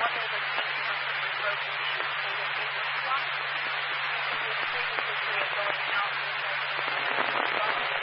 one day they came from the broken shoes for the business class. This is a previous history of going out with their business class.